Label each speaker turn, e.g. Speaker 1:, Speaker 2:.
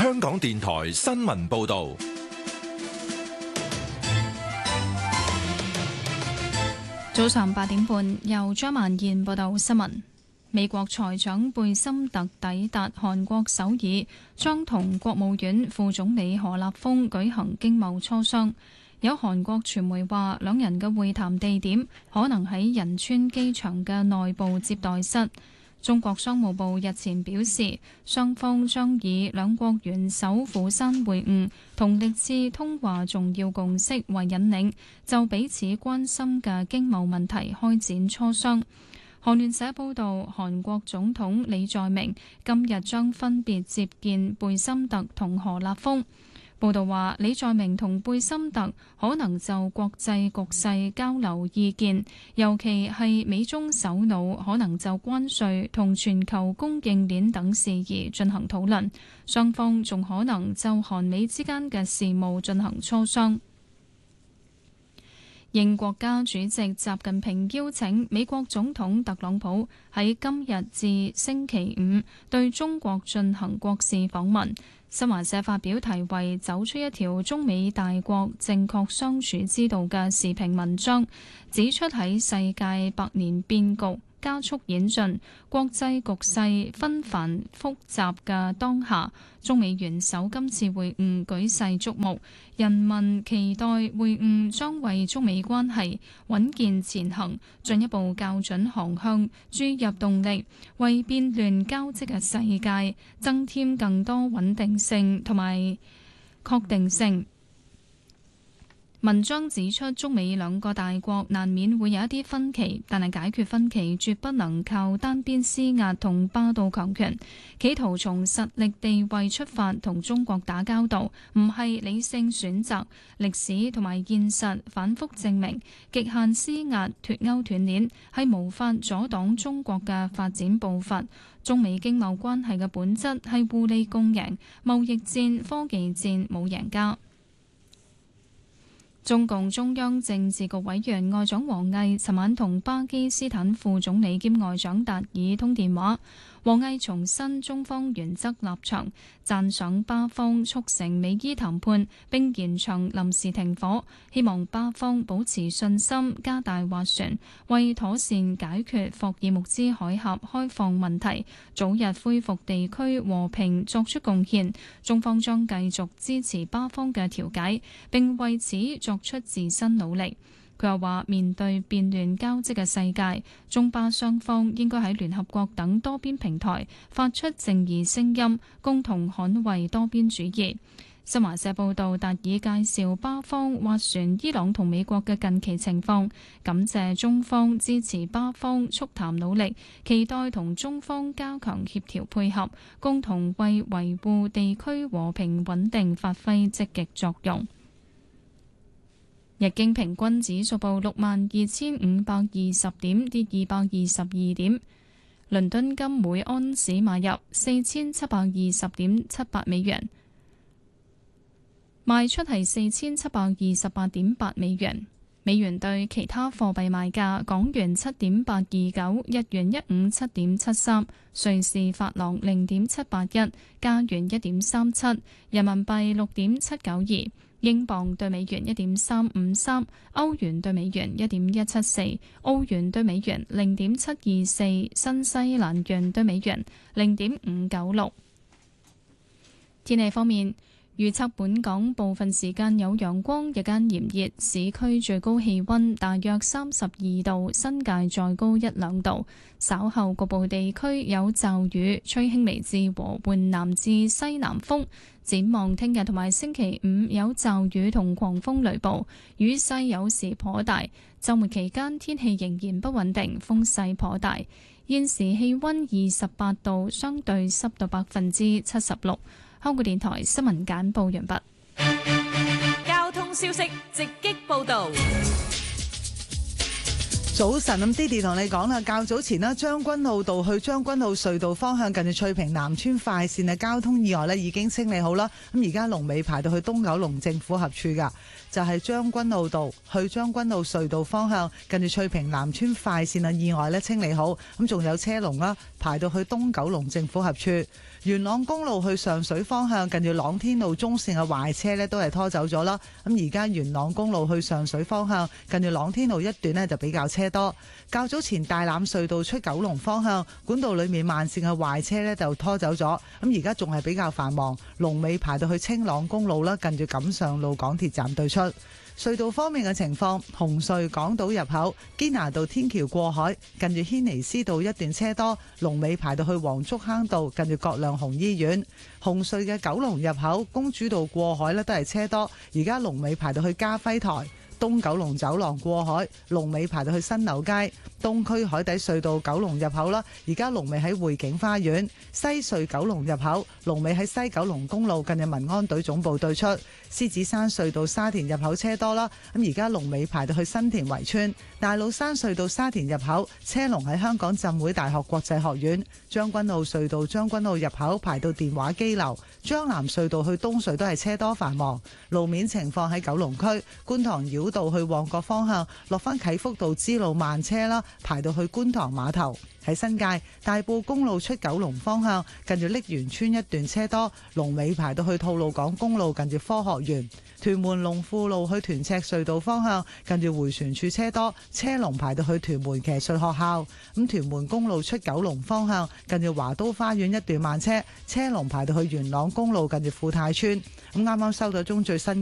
Speaker 1: 香港電台新聞報道。
Speaker 2: 早上8點半，由張曼燕報道新聞。美國財長貝森特抵達韓國首爾，將同國務院副總理何立峰舉行經貿磋商。有韓國傳媒話，兩人嘅會談地點可能喺仁川機場嘅內部接待室。中國商務部日前表示，雙方將以兩國元首釜山會晤同歷次通話重要共識為引領，就彼此關心嘅經貿問題開展磋商。韓聯社報導，韓國總統李在明今日將分別接見貝森特同何立峰。報道話，李在明同貝森特可能就國際局勢交流意見，尤其係美中首腦可能就關稅同全球供應鏈等事宜進行討論。雙方仲可能就韓美之間嘅事務進行磋商。應國家主席習近平邀請，美國總統特朗普喺今日至星期五對中國進行國事訪問。新華社發表題為《走出一條中美大國正確相處之道》嘅時評文章，指出喺世界百年變局加速演進、國際局勢紛繁複雜嘅當下，中美元首今次會晤舉世矚目，人民期待會晤將為中美關係穩健前行進一步校準航向，注入動力，為變亂交織嘅世界增添更多穩定性同埋確定性。文章指出，中美兩個大國難免會有一啲分歧，但係解決分歧絕不能靠單邊施壓同霸道強權，企圖從實力地位出發同中國打交道，唔係理性選擇。歷史同埋現實反覆證明，極限施壓脫鈎斷鏈係無法阻擋中國嘅發展步伐。中美經貿關係嘅本質係互利共贏，貿易戰、科技戰冇贏家。中共中央政治局委員外長王毅尋晚同巴基斯坦副總理兼外長達爾通電話。王毅重申中方原則立場，讚賞巴方促成美伊談判並延長臨時停火，希望巴方保持信心，加大斡旋，為妥善解決霍爾木茲海峽開放問題，早日恢復地區和平作出貢獻。中方將繼續支持巴方嘅調解，並為此作出自身努力。佢又話：面對變亂交織嘅世界，中巴雙方應該喺聯合國等多邊平台發出正義聲音，共同捍衛多邊主義。新華社報道，達爾介紹巴方斡旋伊朗同美國嘅近期情況，感謝中方支持巴方促談努力，期待同中方加強協調配合，共同為維護地區和平穩定發揮積極作用。日經平均指數報62,520點，跌222點。倫敦金每安士買入4720.78美元，賣出係4728.8美元。美元對其他貨幣賣價：港元7.829，日元157.73，瑞士法郎0.781，加元1.37，人民幣6.792。英鎊對美元1.353，歐元對美元1.174，澳元對美元0.724，新西蘭元對美元0.596。天氣方面，預測本港部分時間有陽光，日間炎熱，市區最高氣溫大約32度，新界再高1-2度。稍後局部地區有驟雨，吹輕微至和緩南至西南風。展望聽日同埋星期五有驟雨同狂風雷暴，雨勢有時頗大。週末期間天氣仍然不穩定，風勢頗大。現時氣溫28度，相對濕度76%。香港電台新聞簡報完畢。
Speaker 3: 交通消息直擊報道。 早晨，咁 Didi 同你講啦，較早前啦，將軍澳道去將軍澳隧道方向近住翠屏南村快線嘅交通意外咧已經清理好啦。咁而家龍尾排到去東九龍政府合署噶，就係將軍澳道去將軍澳隧道方向近住翠屏南村快線嘅意外咧清理好，咁仲有車龍啦，排到去東九龍政府合署。元朗公路去上水方向近住朗天路中線嘅壞車咧都係拖走咗啦。咁而家元朗公路去上水方向近住朗天路一段咧就比較車多。較早前大欖隧道出九龍方向管道裏面慢線嘅壞車咧就拖走咗。咁而家仲係比較繁忙，龍尾排到去青朗公路啦，近住錦上路港鐵站對出。隧道方面嘅情況，紅隧港島入口堅拿道天橋過海近住軒尼詩道一段車多，龍尾排到去黃竹坑道近住葛量洪醫院。紅隧嘅九龍入口公主道過海咧都係車多，而家龍尾排到去嘉輝台。東九龍走廊過海龍尾排到去新樓街。東區海底隧道九龍入口啦，而家龍尾喺匯景花園。西隧九龍入口龍尾喺西九龍公路近住民安隊總部對出。獅子山隧道沙田入口車多啦，咁而家龍尾排到去新田圍村。大老山隧道沙田入口車龍喺香港浸會大學國際學院。將軍澳隧道將軍澳入口排到電話機樓。將南隧道去東隧都係車多繁忙。路面情況喺九龍區觀塘繞道去旺角方向落返啟福道支路慢車啦，排到去觀塘碼頭。喺新界大埔公路出九龍方向近住瀝源村一段車多，龍尾排到去吐露港公路近住科學園。屯門龍富路去屯赤隧道方向近住迴旋處車多，車龍排到去屯門騎術學校。咁屯門公路出九龍方向近住華都花園一段慢車，車龍排到去元朗公路近住富泰村。咁啱啱收到宗最新